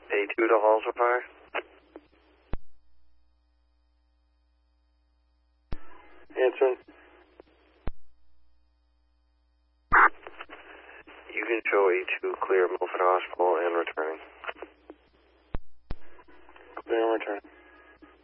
A2 to Halls of Fire. Answering. You can show A2 clear Milford Hospital and returning. Clear and return.